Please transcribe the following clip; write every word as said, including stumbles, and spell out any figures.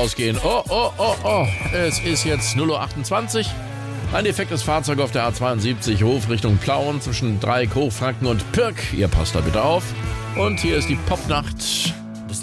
ausgehen. Oh, oh, oh, oh. Es ist jetzt null Uhr achtundzwanzig. Ein defektes Fahrzeug auf der A zweiundsiebzig, Hof Richtung Plauen zwischen Dreieck, Hochfranken und Pirk. Ihr passt da bitte auf. Und hier ist die Popnacht